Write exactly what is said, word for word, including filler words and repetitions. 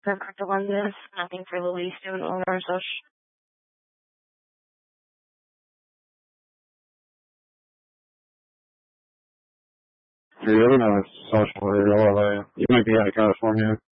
Roberto London. Nothing for Louise, student owner or such. Do you live in a social area, or you might be out of California?